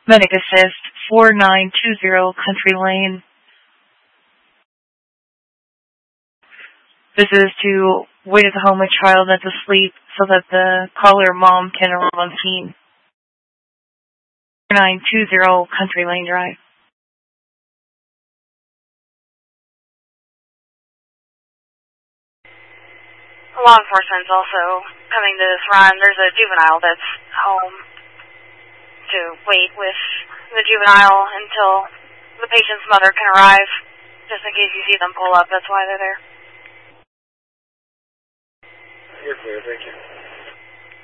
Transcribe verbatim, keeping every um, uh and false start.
Medic Assist, four nine two zero Country Lane. This is to wait at the home with child that's asleep so that the caller mom can arrive on scene. four nine two zero Country Lane Drive. Law enforcement's also coming to this run. There's a juvenile that's home to wait with the juvenile until the patient's mother can arrive, just in case you see them pull up. That's why they're there. You're clear, thank you.